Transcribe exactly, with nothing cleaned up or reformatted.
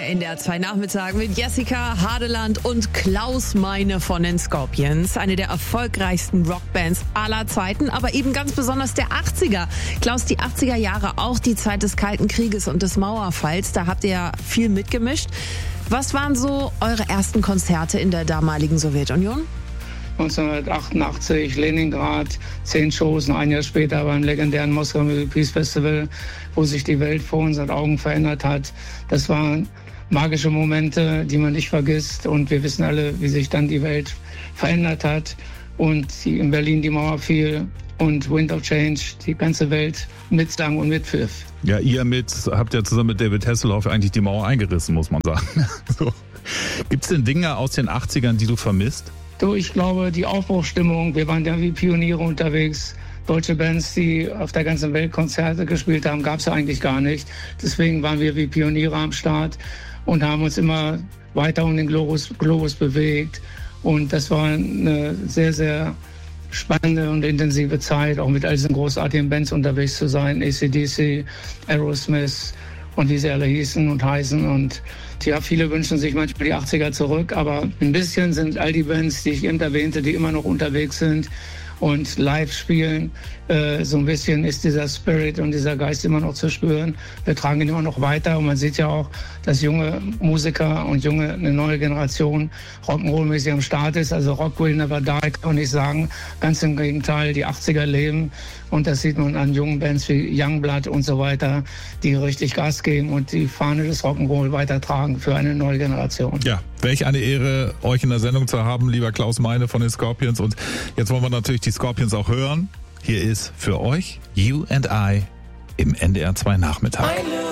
Der N D R zwei Nachmittag mit Jessica Hadeland und Klaus Meine von den Scorpions. Eine der erfolgreichsten Rockbands aller Zeiten, aber eben ganz besonders der achtziger. Klaus, die achtziger Jahre, auch die Zeit des Kalten Krieges und des Mauerfalls. Da habt ihr ja viel mitgemischt. Was waren so eure ersten Konzerte in der damaligen Sowjetunion? neunzehnhundertachtundachtzig, Leningrad, zehn Shows, ein Jahr später beim legendären Moskau Music Peace Festival, wo sich die Welt vor unseren Augen verändert hat. Das waren magische Momente, die man nicht vergisst, und wir wissen alle, wie sich dann die Welt verändert hat und die in Berlin die Mauer fiel und Wind of Change die ganze Welt mitsang und mitpfiff. Ja, ihr mit habt ja zusammen mit David Hasselhoff eigentlich die Mauer eingerissen, muss man sagen. So. Gibt's denn Dinge aus den achtzigern, die du vermisst? Du, ich glaube, die Aufbruchsstimmung, wir waren ja wie Pioniere unterwegs. Deutsche Bands, die auf der ganzen Welt Konzerte gespielt haben, gab es ja eigentlich gar nicht. Deswegen waren wir wie Pioniere am Start und haben uns immer weiter um den Globus, Globus bewegt. Und das war eine sehr, sehr spannende und intensive Zeit, auch mit all diesen großartigen Bands unterwegs zu sein. A C D C, Aerosmith und wie sie alle hießen und heißen. Und ja, viele wünschen sich manchmal die achtziger zurück, aber ein bisschen sind all die Bands, die ich eben erwähnte, die immer noch unterwegs sind und live spielen, äh, so ein bisschen ist dieser Spirit und dieser Geist immer noch zu spüren. Wir tragen ihn immer noch weiter und man sieht ja auch, dass junge Musiker und junge, eine neue Generation Rock'n'Roll-mäßig am Start ist. Also Rock will never die, kann man nicht sagen. Ganz im Gegenteil, die achtziger leben und das sieht man an jungen Bands wie Youngblood und so weiter, die richtig Gas geben und die Fahne des Rock'n'Roll weitertragen für eine neue Generation. Ja, welch eine Ehre, euch in der Sendung zu haben, lieber Klaus Meine von den Scorpions. Und jetzt wollen wir natürlich die Scorpions auch hören. Hier ist für euch You and I im N D R zwei Nachmittag.